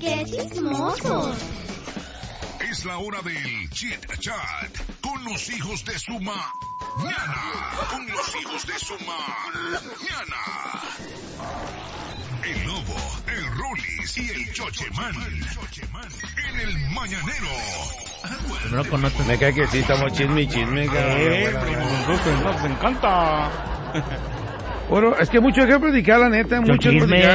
¡Qué chismosos! Es la hora del Chit Chat con los hijos de su mañana. Con los hijos de su mañana. El Lobo, el Rolis y el Chochemán. En el Mañanero. Me cae que sí, estamos chisme, Nos encanta. Bueno, es que mucho que platicar, la neta, mucho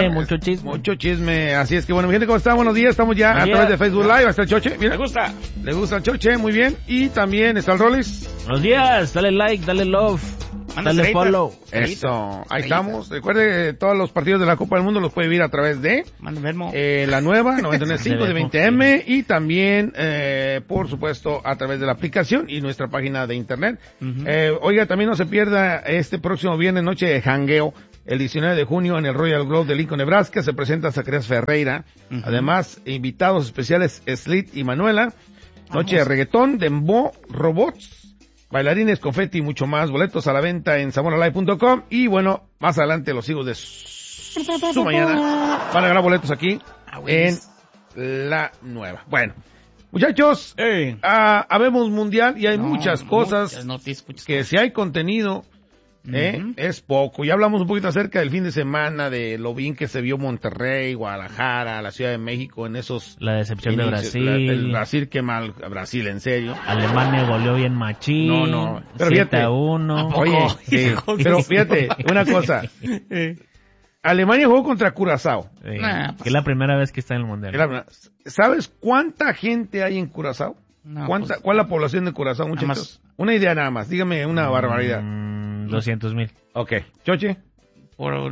chisme, así es que bueno, mi gente, ¿cómo está? Buenos días, estamos ya a través de Facebook Live, hasta el Choche, mira. Le gusta el Choche, muy bien, y también está el Rolis. Buenos días, dale like, dale love, dale follow. Eso, ahí estamos. Recuerde, todos los partidos de la Copa del Mundo los puede ver a través de la nueva 99.5 de 20M y también, por supuesto, a través de la aplicación y nuestra página de internet. Oiga, también no se pierda este próximo viernes, noche de jangueo, el 19 de junio en el Royal Grove de Lincoln, Nebraska. Se presenta Zacarías Ferreira. Además, invitados especiales Slit y Manuela. Noche de reggaetón, dembow, robots, bailarines, confeti y mucho más. Boletos a la venta en zamoralive.com. Y bueno, más adelante los hijos de su mañana van a ganar boletos aquí en la nueva. Bueno, muchachos, habemos mundial y hay muchas cosas que si hay contenido, es poco. Ya hablamos un poquito acerca del fin de semana, de lo bien que se vio Monterrey, Guadalajara, la Ciudad de México en esos... La decepción inicios, de Brasil. El Brasil, qué mal, Brasil, en serio. Alemania goleó bien machín. No. Pero fíjate, 7-1. Oye, sí, pero fíjate, una cosa. Alemania jugó contra Curazao. Que es la primera vez que está en el Mundial. ¿Sabes cuánta gente hay en Curazao? ¿Cuál es la población de Curazao, muchachos? Una idea nada más, dígame una barbaridad. 200,000. Ok, Choche. Por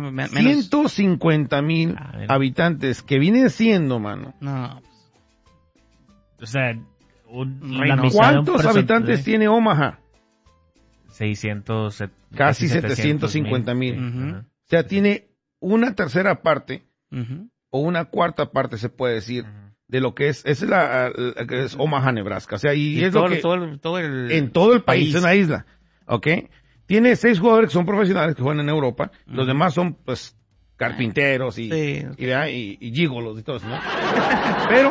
150,000 habitantes, que vienen siendo, mano. No. O sea, ¿cuántos habitantes tiene Omaha? 600, casi 750,000. O sea, tiene una tercera parte, o una cuarta parte, se puede decir, de lo que es que es Omaha, Nebraska. O sea, y es todo, lo que en todo el país, es una isla. ¿Ok? Tiene 6 jugadores que son profesionales que juegan en Europa. Los demás son, pues, carpinteros y gígolos y todo eso, ¿no? Pero,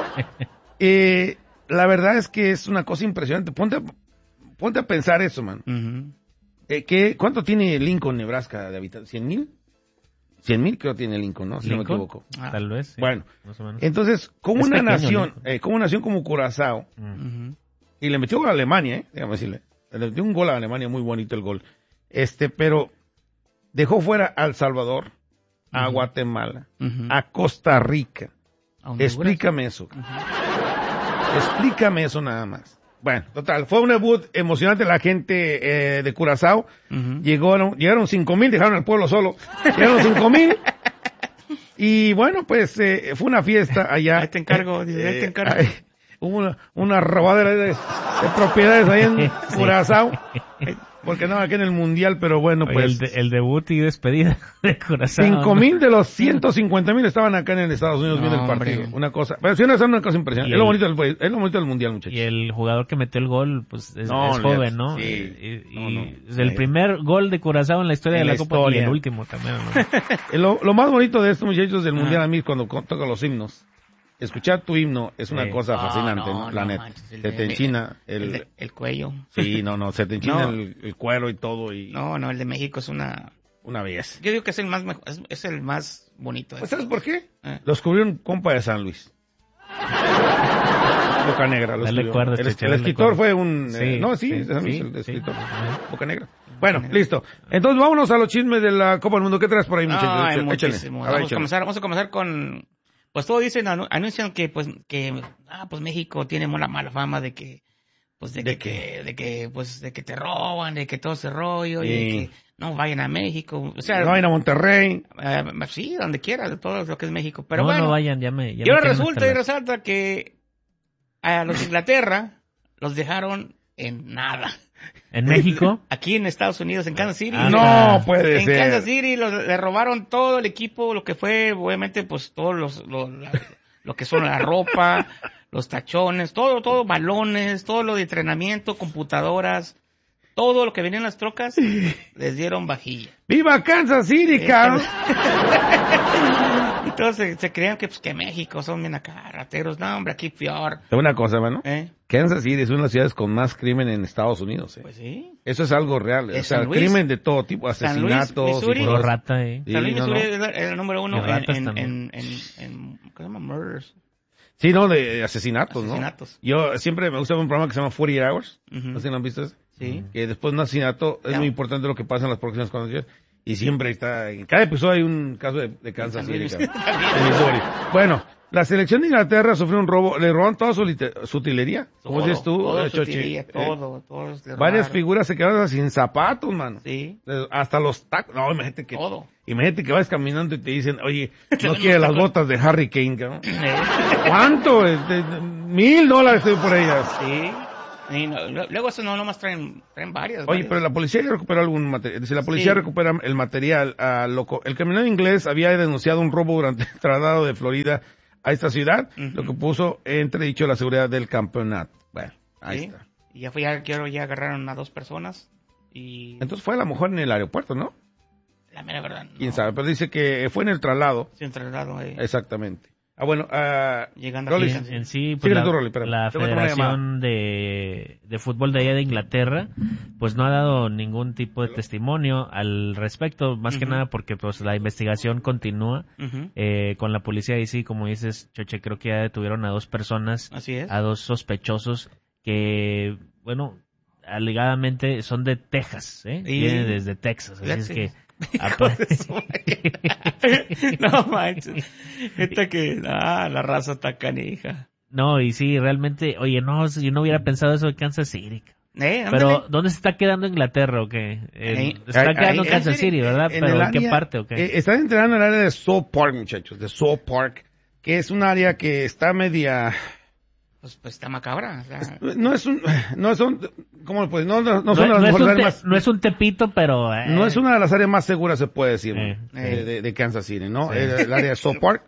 la verdad es que es una cosa impresionante. Ponte a pensar eso, man. ¿Cuánto tiene Lincoln, Nebraska, de habitantes? ¿100,000? 100,000 creo que tiene Lincoln, ¿no? Si no me equivoco. Tal vez. Sí, bueno, más o menos. entonces, como una nación como Curazao, y le metió gol a Alemania, déjame decirle. Le metió un gol a Alemania, muy bonito el gol. Pero dejó fuera a El Salvador, a Guatemala, a Costa Rica. Explícame eso. Explícame eso nada más. Bueno, total, fue un debut emocionante. La gente de Curazao llegaron 5,000, dejaron al pueblo solo. Llegaron 5,000. Y bueno, pues fue una fiesta allá. Ahí te encargo. Hubo una robadera de propiedades ahí en Curazao. Porque no, aquí en el Mundial, pero bueno, pues... Oye, el debut y despedida de Curazao. 5,000 de los 150,000 estaban acá en Estados Unidos viendo el partido. Una cosa, pero sí, una cosa impresionante. Es lo bonito del Mundial, muchachos. Y el jugador que metió el gol, pues es joven, ¿no? Sí. El primer gol de Curazao en la historia de la Copa y el último también, ¿no? Lo más bonito de estos muchachos del Mundial a mí es cuando tocan los himnos. Escuchar tu himno es una cosa fascinante, ¿no? La neta. Se te enchina el cuello. Sí, se te enchina el cuero y todo. No, el de México es una belleza. Yo digo que es el más bonito. Pues, ¿sabes por qué? Los cubrió un compa de San Luis. Boca Negra. El escritor fue un... de San Luis, el escritor. Boca Negra. Bueno, listo. Entonces vámonos a los chismes de la Copa del Mundo. ¿Qué traes por ahí, muchachos? Muchísimo. Vamos a comenzar con... Pues todos anuncian que México tiene una mala fama de que te roban, de que todo ese rollo, y de que no vayan a México, o sea, no vayan a Monterrey, sí, donde quiera, todo lo que es México, pero no vayan, y ahora resalta que a los de Inglaterra los dejaron en nada. ¿En México? Aquí en Estados Unidos, en Kansas City. No puede ser. En Kansas City le robaron todo el equipo, lo que fue, obviamente, pues, todos lo que son la ropa, los tachones, todo, balones, todo lo de entrenamiento, computadoras. todo lo que venía en las trocas, les dieron vajilla. ¡Viva Kansas City, cabrón! Y todos se creían que, pues, que México son bien acá, rateros. No, hombre, aquí peor. Una cosa, mano. Kansas City es una de las ciudades con más crimen en Estados Unidos. Pues sí. Eso es algo real. O sea, crimen de todo tipo, asesinatos. San Luis, rata, San Luis, Missouri es el número uno en ¿qué se llama? Murders. Sí, no, de asesinatos, ¿no? Asesinatos. Yo siempre me gusta un programa que se llama 48 Hours. ¿No sé si lo han visto? Sí. Que después de un asesinato es muy importante lo que pasa en las próximas condiciones. Y siempre está, en cada episodio hay un caso de Kansas City. Bueno, la selección de Inglaterra sufrió un robo, le roban toda su utilería. ¿Cómo dices tú? Todo. Varias figuras se quedaron sin zapatos, mano. Sí. Hasta los tacos. No, imagínate que... Todo. Imagínate que vas caminando y te dicen, oye, no quieres las botas de Harry Kane, ¿no? ¿Cuánto? $1,000 estoy por ellas. Sí. Y luego eso no nomás traen varias. Oye, pero la policía ya recuperó algún material. Dice, la policía recupera el material. El caminante inglés había denunciado un robo durante el traslado de Florida a esta ciudad, lo que puso entredicho la seguridad del campeonato. Bueno, ahí está. Y ya agarraron a 2 personas. Entonces fue a la mujer en el aeropuerto, ¿no? La mera verdad. No. Quién sabe, pero dice que fue en el traslado. Sí, en el traslado. Exactamente. Bueno, llegando Rolly, en sí, pues la Federación de Fútbol de allá de Inglaterra, pues no ha dado ningún tipo de testimonio al respecto, más que nada porque pues la investigación continúa con la policía y sí, como dices, Choche, creo que ya detuvieron a 2 personas, a 2 sospechosos que, bueno, alegadamente son de Texas, vienen desde Texas, así es que no manches, la raza está canija. No, y sí, realmente, oye, no, yo no hubiera pensado eso de Kansas City. Pero, ¿dónde se está quedando Inglaterra o qué? Se está quedando en Kansas City, ¿verdad? Pero ¿en qué parte o qué? Están entrenando en el área de South Park, muchachos, de South Park, que es un área que está media... Pues está macabra. O sea... No son las mejores áreas. No es un Tepito, pero... No es una de las áreas más seguras, se puede decir, de Kansas City, ¿no? Sí. El área de South Park.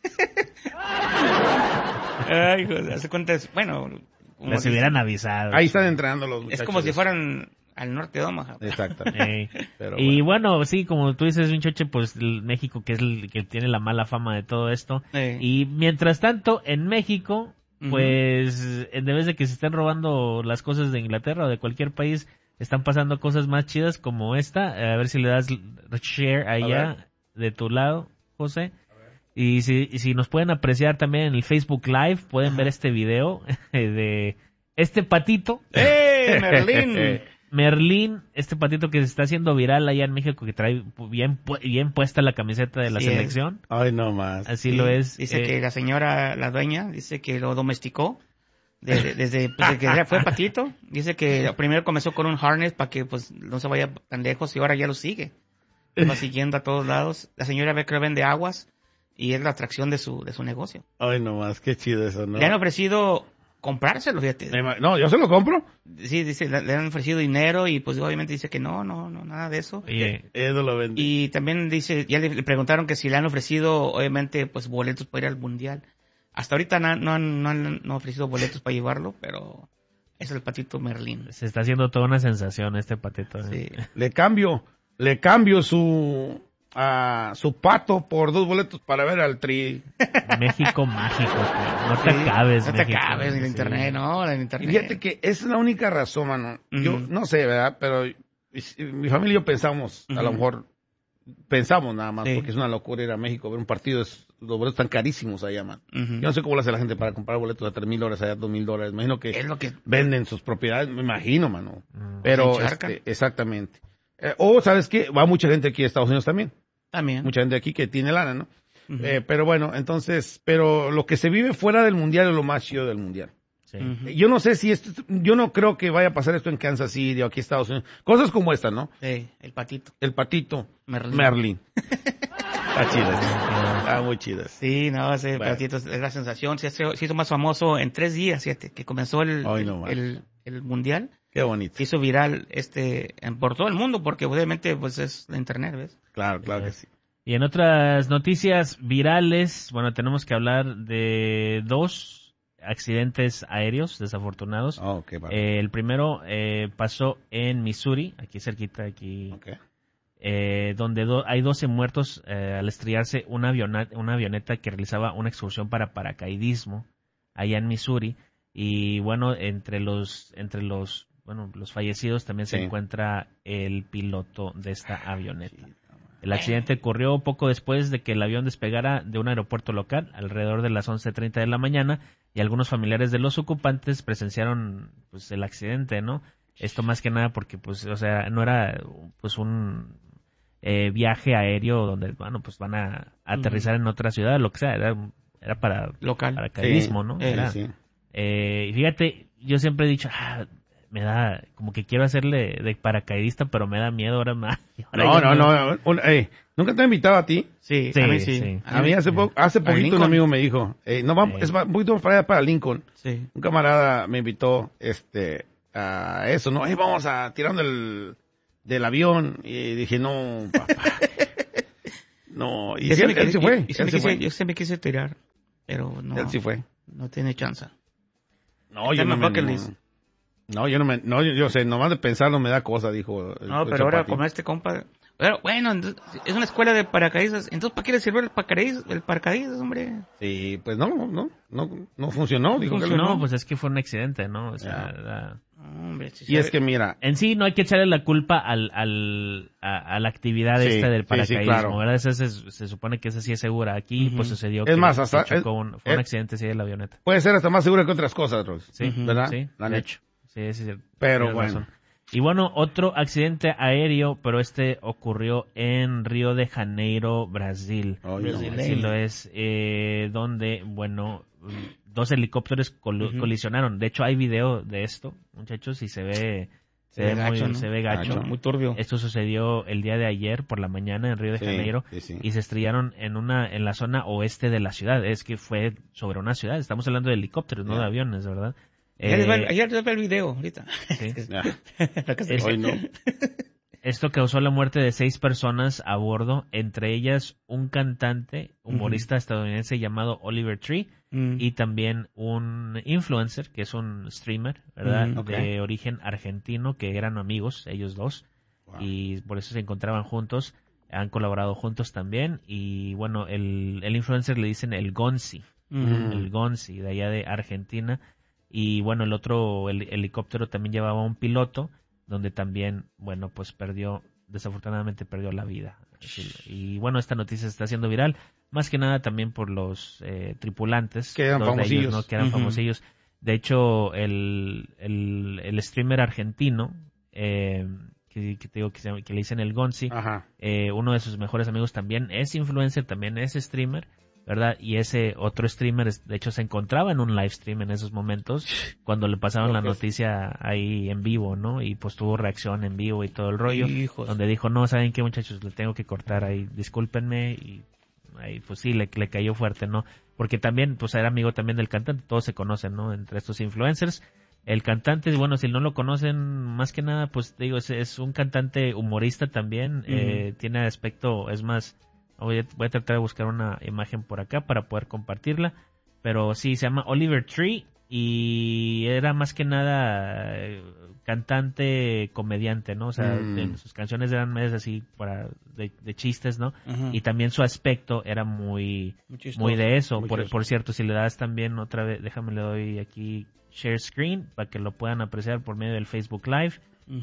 Ay, hace cuenta, bueno... Les hubieran avisado. Ahí están entrenando los muchachos. Es como si fueran al norte de Omaha. Exactamente. Y bueno, sí, como tú dices, Vinchoche, pues México, que es el que tiene la mala fama de todo esto. Y mientras tanto, en México... Pues en vez de que se estén robando las cosas de Inglaterra o de cualquier país, están pasando cosas más chidas como esta. A ver si le das share allá de tu lado, José. Y si nos pueden apreciar también en el Facebook Live, pueden ver este video de este patito. Merlín! Merlín, este patito que se está haciendo viral allá en México, que trae bien puesta la camiseta de la selección. Ay, no más. Así lo es. Dice que la señora, la dueña, dice que lo domesticó desde que fue patito. Dice que primero comenzó con un harness para que pues no se vaya tan lejos y ahora ya lo sigue. Lo va siguiendo a todos lados. La señora ve que vende aguas y es la atracción de su negocio. Ay, no más, qué chido eso, ¿no? Le han ofrecido... comprárselo, fíjate. No, yo se lo compro. Sí, dice, le han ofrecido dinero y pues obviamente dice que no, nada de eso. Oye, eso lo vende. Y también dice, ya le preguntaron que si le han ofrecido, obviamente, pues boletos para ir al mundial. Hasta ahorita no han ofrecido boletos para llevarlo, pero es el patito Merlín. Se está haciendo toda una sensación este patito. Sí. Le cambio su pato por 2 boletos para ver al Tri. México mágico, no te acabes. No te acabes en internet, ¿no? En internet. Fíjate que esa es la única razón, mano. Yo no sé, ¿verdad? Pero mi familia y yo pensamos, a lo mejor pensamos nada más, porque es una locura ir a México a ver un partido. Los boletos están carísimos allá, man. Yo no sé cómo lo hace la gente para comprar boletos a $3,000 allá, $2,000. Imagino que, es lo que venden sus propiedades, me imagino, mano. Pero, exactamente. O, ¿sabes qué? Va mucha gente aquí a Estados Unidos también. Mucha gente aquí que tiene lana, ¿no? Pero bueno, entonces, pero lo que se vive fuera del mundial es lo más chido del mundial. Sí. Yo no sé si yo no creo que vaya a pasar esto en Kansas City o aquí en Estados Unidos. Cosas como esta, ¿no? Sí, el patito. Merlín. Está chida. Está muy chida. Sí, no, ese patito es la sensación. Se hizo más famoso en 3 días, fíjate, que comenzó el mundial. Qué bonito. Se hizo viral por todo el mundo, porque obviamente pues es la internet, ¿ves? Claro que sí. Y en otras noticias virales, bueno, tenemos que hablar de 2 accidentes aéreos desafortunados. Vale. El primero pasó en Missouri, aquí cerquita, donde hay 12 muertos al estrellarse una avioneta que realizaba una excursión para paracaidismo allá en Missouri. Y bueno, entre los fallecidos también se encuentra el piloto de esta avioneta. El accidente ocurrió poco después de que el avión despegara de un aeropuerto local, alrededor de las 11:30 de la mañana, y algunos familiares de los ocupantes presenciaron pues el accidente, ¿no? Esto más que nada porque pues, o sea, no era pues un viaje aéreo donde, bueno, pues van a aterrizar en otra ciudad, lo que sea, era para local, paracaidismo, ¿no? Y fíjate, yo siempre he dicho, me da, como que quiero hacerle de paracaidista, pero me da miedo ahora más. No. ¿Nunca te he invitado a ti? Sí, a mí sí. A mí hace poquito un amigo me dijo, es un poquito para allá para Lincoln. Sí. Un camarada me invitó, a eso, ¿no? Vamos a tirar del avión. Y dije, no, papá. No, y él se fue. Yo siempre quise tirar, pero no. Él sí fue. No tiene chance. No, yo sé, nomás de pensarlo me da cosa, dijo. No, pero ahora como este compa... Pero, bueno, es una escuela de paracaidistas, entonces ¿para qué le sirvió el paracaidistas, hombre? Sí, pues no funcionó. Dijo que no, pues es que fue un accidente, ¿no? O sea, hombre, y es que mira... En sí no hay que echarle la culpa a la actividad del paracaidismo, claro. ¿Verdad? Se supone que esa sí es segura. Aquí pues sucedió fue un accidente de la avioneta. Puede ser hasta más segura que otras cosas, Ross. Sí, ¿verdad? Sí, de hecho. Sí, pero bueno. Razón. Y bueno, otro accidente aéreo, pero ocurrió en Río de Janeiro, Brasil. Así lo es, donde, bueno, 2 helicópteros colisionaron. De hecho, hay video de esto, muchachos, y se ve gacho. Muy turbio. Esto sucedió el día de ayer por la mañana en Río de Janeiro y se estrellaron en la zona oeste de la ciudad. Es que fue sobre una ciudad. Estamos hablando de helicópteros, no de aviones, ¿verdad? Ayer les ve el video, ahorita. Sí. Hoy no. Esto causó la muerte de 6 personas a bordo, entre ellas un cantante, humorista estadounidense llamado Oliver Tree, y también un influencer, que es un streamer, ¿verdad? De origen argentino, que eran amigos, ellos dos, y por eso se encontraban juntos, han colaborado juntos también, y bueno, el influencer le dicen el Gonzi, el Gonzi, de allá de Argentina. Y bueno, el otro helicóptero también llevaba un piloto, donde también, bueno, pues desafortunadamente perdió la vida. Y bueno, esta noticia se está haciendo viral, más que nada también por los tripulantes. Que eran famosillos. Ellos, ¿no? Que eran famosillos. De hecho, el streamer argentino, que te digo que le dicen el Gonzi, uno de sus mejores amigos también es influencer, también es streamer, ¿verdad? Y ese otro streamer, de hecho, se encontraba en un live stream en esos momentos, cuando le pasaron la noticia ahí en vivo, ¿no? Y pues tuvo reacción en vivo y todo el rollo, donde dijo, no, ¿saben qué, muchachos? Le tengo que cortar ahí, discúlpenme, y ahí pues sí, le cayó fuerte, ¿no? Porque también, pues era amigo también del cantante, todos se conocen, ¿no? Entre estos influencers. El cantante, bueno, si no lo conocen, más que nada, pues digo, es un cantante humorista también, tiene aspecto, es más... Voy a tratar de buscar una imagen por acá para poder compartirla. Pero sí, se llama Oliver Tree y era más que nada cantante, comediante, ¿no? O sea, sus canciones eran más así de chistes, ¿no? Y también su aspecto era muy de eso. Por cierto, si le das también otra vez, déjame le doy aquí share screen para que lo puedan apreciar por medio del Facebook Live.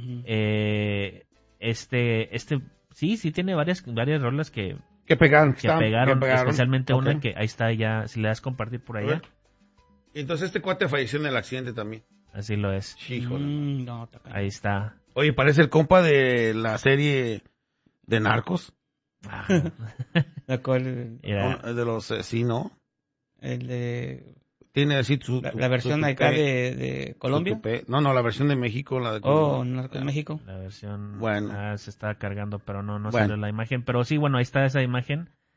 Sí tiene varias rolas que pegaron, especialmente una que ahí está ya, si le das compartir por allá. Entonces este cuate falleció en el accidente también. Así lo es. No, ahí está. Oye, parece el compa de la serie de Narcos. ¿De cuál? De los, sí, ¿no? El de... Tiene así la versión acá de Colombia. No, la versión de México, la de Colombia. De México. La versión se está cargando, pero no sale la imagen. Pero sí, bueno, ahí está esa imagen.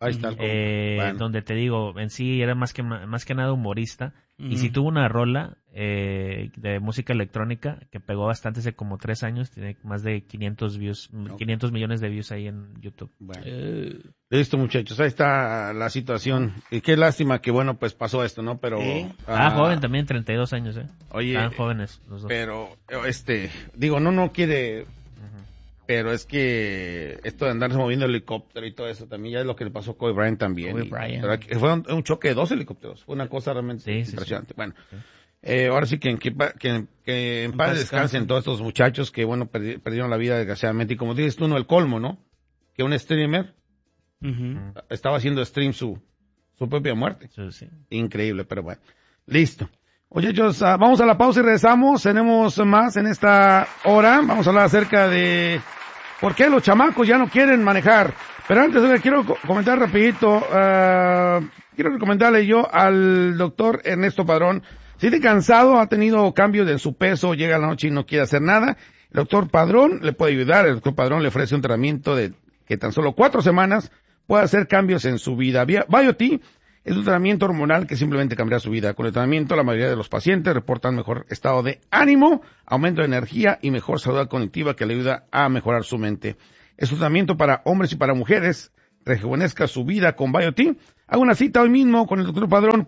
Ahí está. Donde te digo, en sí era más que nada humorista. Y sí tuvo una rola de música electrónica que pegó bastante hace como 3 años. Tiene más de 500 views, 500 millones de views ahí en YouTube. Bueno. Listo, muchachos. Ahí está la situación. Y qué lástima que, bueno, pues pasó esto, ¿no? Pero... joven también, 32 años, Oye... Estaban jóvenes los dos. Pero, digo, no quiere... Pero es que esto de andarse moviendo el helicóptero y todo eso también ya es lo que le pasó a Kobe Bryant también. Fue un choque de 2 helicópteros. Fue una cosa realmente impresionante. Sí. Bueno, ahora sí que en paz descansen todos estos muchachos que, bueno, perdieron la vida desgraciadamente. Y como dices tú, el colmo, ¿no? Que un streamer estaba haciendo stream su propia muerte. Sí. Increíble, pero bueno. Listo. Oye, vamos a la pausa y regresamos. Tenemos más en esta hora. Vamos a hablar acerca de por qué los chamacos ya no quieren manejar. Pero antes, quiero comentar rapidito. Quiero recomendarle yo al doctor Ernesto Padrón. Si está cansado, ha tenido cambios en su peso, llega a la noche y no quiere hacer nada, el doctor Padrón le puede ayudar. El doctor Padrón le ofrece un tratamiento que tan solo 4 semanas puede hacer cambios en su vida. BioTE es un tratamiento hormonal que simplemente cambiará su vida. Con el tratamiento, la mayoría de los pacientes reportan mejor estado de ánimo, aumento de energía y mejor salud cognitiva que le ayuda a mejorar su mente. Es un tratamiento para hombres y para mujeres. Rejuvenezca su vida con BioTE. Haga una cita hoy mismo con el doctor Padrón,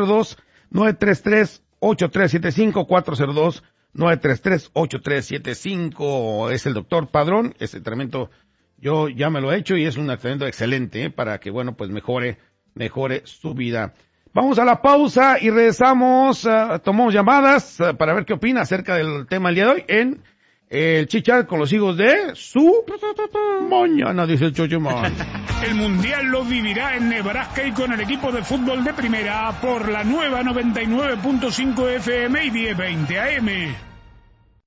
402-933-8375, 402-933-8375. Es el doctor Padrón. Este tratamiento yo ya me lo he hecho y es un tratamiento excelente para que, bueno, pues mejore su vida. Vamos a la pausa y regresamos, tomamos llamadas para ver qué opina acerca del tema del día de hoy en el Chit-Chat con los hijos de su mañana, dice el Chochemán. El Mundial lo vivirá en Nebraska y con el equipo de fútbol de primera por la nueva 99.5 FM y 1020 AM.